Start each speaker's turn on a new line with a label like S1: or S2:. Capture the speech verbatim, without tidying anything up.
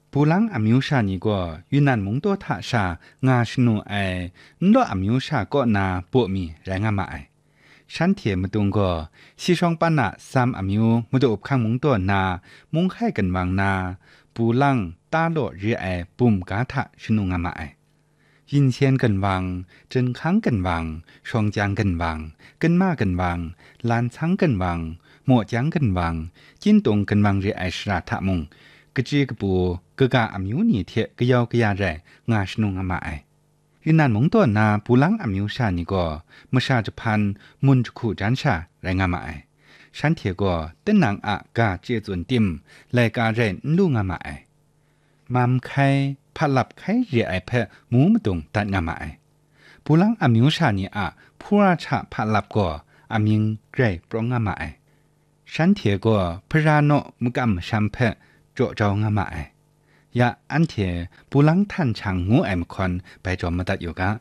S1: 布朗阿苗沙尼个云南蒙多塔沙牙是努爱，唔多阿苗沙个那波米ไรง่ามาไอฉันเทียมตุงก็สิช่องปานะสามอามิวมุดอบข้างมุงตัวนามุงให้กันวางนาปูลังตาโลเรียไอปุ่มกาทะชนุงามาไอยินเชียนกันวางจนค้างกันวางชองจางกันวางกันมากันวางลานช้างกันวางหมวดจางกันวางจินตงกันวางเรียไอสระทะมุงกะจีกปูกะกาอามิวนี่เทกะยาวกะยาไรงาชนุงามาไอ云南蒙多那布朗阿苗沙尼个，么沙着潘mun着苦战沙来阿买，山铁个等人阿家接准点来家人路阿买，มัมไข่ผัดหลับไข่เรียไอเพะหมูมตุงตัดงามาไอปูลังอามิวชานีอะผู้ราชาผัดหลับก็อามิงเกรปรองงามาไอฉันเถียก็พระโนมุกัมชัมเพะโจเจ้างามาไอยาอันเถปูลังท่านช่างงูแอมคอนไปจอมมาตัดอยู่กะ